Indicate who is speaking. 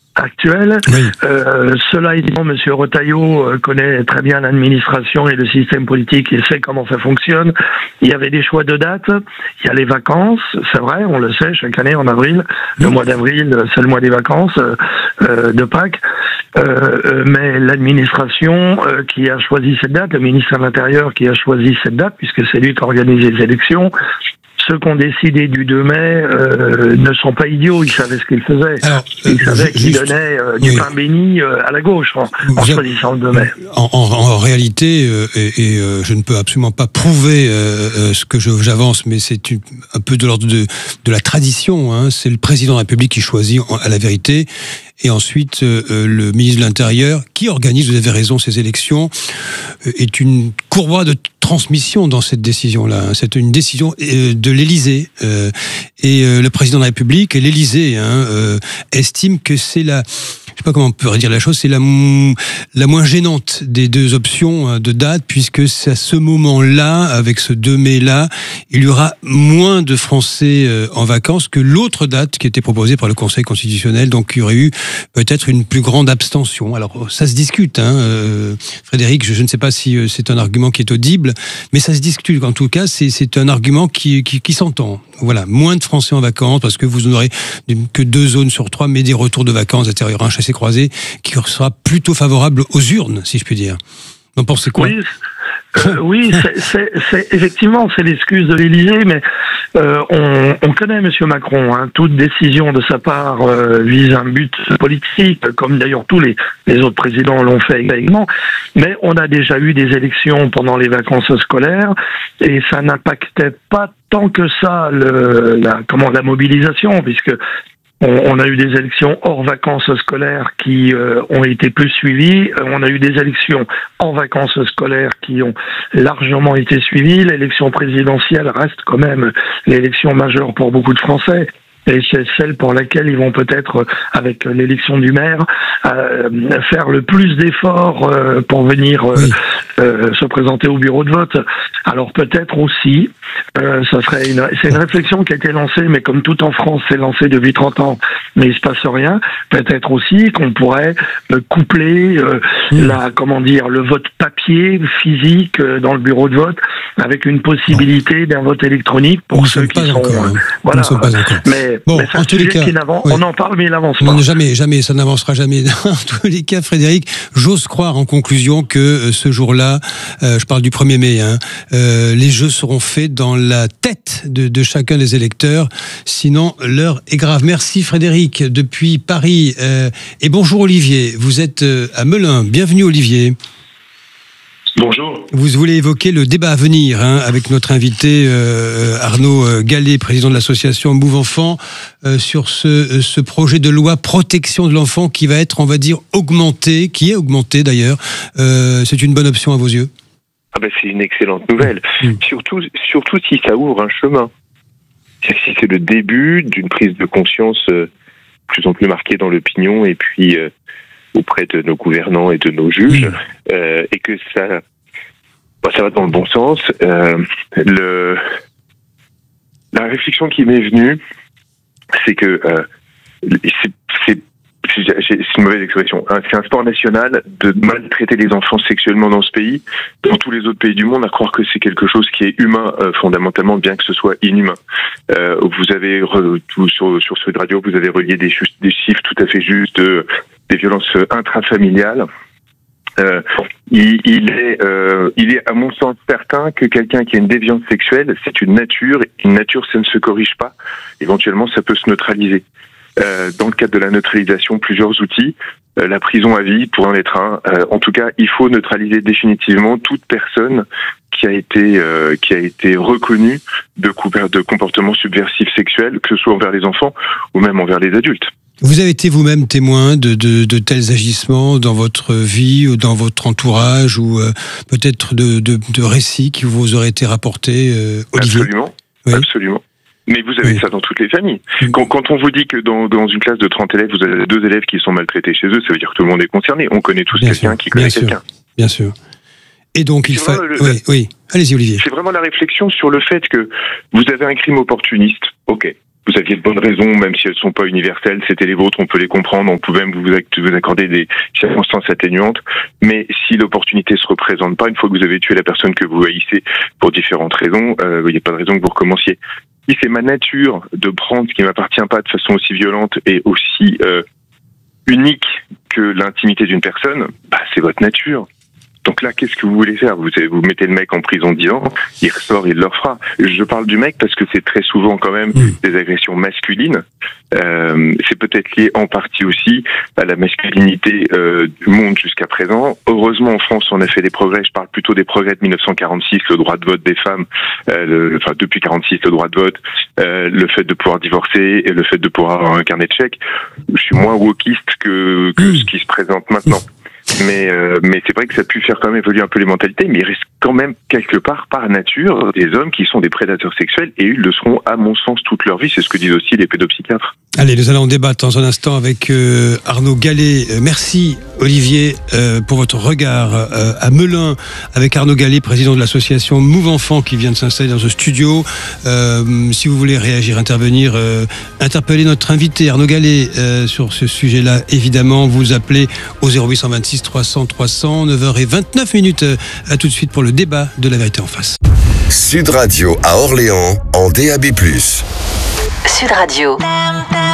Speaker 1: actuelle.
Speaker 2: Oui.
Speaker 1: Cela étant, M. Retailleau connaît très bien l'administration et le système politique et sait comment ça fonctionne. Il y avait des choix de date, il y a les vacances, c'est vrai, on le sait, chaque année en avril. Le mois d'avril, c'est le mois des vacances de Pâques. Mais l'administration qui a choisi cette date, le ministère de l'Intérieur qui a choisi cette date, puisque c'est lui qui organise les élections, ceux qui ont décidé du 2 mai ne sont pas idiots, ils savaient ce qu'ils faisaient.
Speaker 2: Alors,
Speaker 1: ils savaient qu'ils donnaient du pain béni à la gauche en choisissant le 2 mai.
Speaker 2: En réalité, je ne peux absolument pas prouver ce que j'avance, mais c'est un peu de l'ordre de la tradition. Hein. C'est le président de la République qui choisit à la vérité. Et ensuite, le ministre de l'Intérieur, qui organise, vous avez raison, ces élections, est une courroie de transmission dans cette décision-là. C'est une décision de l'Élysée. Et le président de la République et l'Élysée estiment que c'est je sais pas comment on peut dire la chose, c'est la moins gênante des deux options de date, puisque c'est à ce moment-là, avec ce 2 mai-là, il y aura moins de Français en vacances que l'autre date qui était proposée par le Conseil constitutionnel, donc il y aurait eu peut-être une plus grande abstention. Alors ça se discute, Frédéric, je ne sais pas si c'est un argument qui est audible, mais ça se discute. En tout cas, c'est un argument qui s'entend. Voilà, moins de Français en vacances, parce que vous n'aurez que 2 zones sur 3, mais des retours de vacances, etc. Il y aura un chassé-croisé qui sera plutôt favorable aux urnes, si je puis dire. Vous en pensez quoi ?
Speaker 1: Oui, c'est effectivement, c'est l'excuse de l'Élysée, mais on connaît M. Macron. Toute décision de sa part vise un but politique, comme d'ailleurs tous les autres présidents l'ont fait également. Mais on a déjà eu des élections pendant les vacances scolaires et ça n'impactait pas tant que ça la mobilisation, puisque on a eu des élections hors vacances scolaires qui ont été plus suivies. On a eu des élections en vacances scolaires qui ont largement été suivies. L'élection présidentielle reste quand même l'élection majeure pour beaucoup de Français. Et c'est celle pour laquelle ils vont peut-être, avec l'élection du maire, faire le plus d'efforts pour venir se présenter au bureau de vote. Alors peut-être aussi, c'est une réflexion qui a été lancée, mais comme tout en France, c'est lancé depuis 30 ans, mais il se passe rien. Peut-être aussi qu'on pourrait coupler le vote papier, physique, dans le bureau de vote, avec une possibilité d'un vote électronique pour ceux qui sont... voilà. Mais c'est un sujet qui n'avance, on en parle, mais il n'avance pas.
Speaker 2: Non, jamais, ça n'avancera jamais. En tous les cas, Frédéric, j'ose croire en conclusion que ce jour-là, je parle du 1er mai, les jeux seront faits dans la tête de chacun des électeurs, sinon l'heure est grave. Merci Frédéric, depuis Paris. Et bonjour Olivier, vous êtes à Melun. Bienvenue Olivier.
Speaker 3: Bonjour.
Speaker 2: Vous voulez évoquer le débat à venir avec notre invité Arnaud Gallet, président de l'association Move Enfant, sur ce projet de loi protection de l'enfant qui va être, on va dire, augmenté, qui est augmenté d'ailleurs. C'est une bonne option à vos yeux ?
Speaker 3: C'est une excellente nouvelle. Surtout si ça ouvre un chemin. Si c'est le début d'une prise de conscience plus en plus marquée dans l'opinion et puis auprès de nos gouvernants et de nos juges, et que ça va dans le bon sens. La réflexion qui m'est venue, c'est que c'est une mauvaise expression. C'est un sport national de maltraiter les enfants sexuellement dans ce pays, dans tous les autres pays du monde, à croire que c'est quelque chose qui est humain fondamentalement, bien que ce soit inhumain. Vous avez sur Sud Radio, vous avez relié des chiffres tout à fait justes des violences intrafamiliales. Il est à mon sens certain que quelqu'un qui a une déviance sexuelle, c'est une nature. Une nature, ça ne se corrige pas. Éventuellement, ça peut se neutraliser. Dans le cadre de la neutralisation, plusieurs outils. La prison à vie pourrait en être un. En tout cas, il faut neutraliser définitivement toute personne qui a été reconnue de comportements subversifs sexuels, que ce soit envers les enfants ou même envers les adultes.
Speaker 2: Vous avez été vous-même témoin de tels agissements dans votre vie ou dans votre entourage, ou peut-être de récits qui vous auraient été rapportés, Olivier ?
Speaker 3: Absolument, oui. Absolument. Mais vous avez ça dans toutes les familles. Quand on vous dit que dans une classe de 30 élèves, vous avez 2 élèves qui sont maltraités chez eux, ça veut dire que tout le monde est concerné. On connaît tous quelqu'un qui connaît quelqu'un.
Speaker 2: Bien sûr. Et donc, il faut... Oui. Allez-y, Olivier.
Speaker 3: C'est vraiment la réflexion sur le fait que vous avez un crime opportuniste. Ok. vous aviez de bonnes raisons, même si elles sont pas universelles, c'était les vôtres, on peut les comprendre, on peut même vous accorder des circonstances atténuantes, mais si l'opportunité se représente pas, une fois que vous avez tué la personne que vous haïssez pour différentes raisons, il n'y a pas de raison que vous recommenciez. Si c'est ma nature de prendre ce qui m'appartient pas de façon aussi violente et aussi unique que l'intimité d'une personne, c'est votre nature. Donc là, qu'est-ce que vous voulez faire ? Vous mettez le mec en prison 10 ans, il ressort, il le refera. Je parle du mec parce que c'est très souvent quand même des agressions masculines. C'est peut-être lié en partie aussi à la masculinité du monde jusqu'à présent. Heureusement, en France, on a fait des progrès. Je parle plutôt des progrès de 1946, le droit de vote des femmes, depuis 46, le droit de vote, le fait de pouvoir divorcer et le fait de pouvoir avoir un carnet de chèques. Je suis moins wokiste que ce qui se présente maintenant. Mais c'est vrai que ça a pu faire quand même évoluer un peu les mentalités, mais il reste quand même quelque part par nature des hommes qui sont des prédateurs sexuels et ils le seront à mon sens toute leur vie, c'est ce que disent aussi les pédopsychiatres.
Speaker 2: Allez, nous allons débattre dans un instant avec Arnaud Gallet. Merci Olivier pour votre regard à Melun avec Arnaud Gallet, président de l'association Move Enfant qui vient de s'installer dans ce studio. Si vous voulez réagir, intervenir, interpeller notre invité Arnaud Gallet sur ce sujet-là, évidemment, vous appelez au 0826 300 300, 9h29. À tout de suite pour le débat de La Vérité en face.
Speaker 4: Sud Radio à Orléans en DAB+.
Speaker 5: Sud Radio.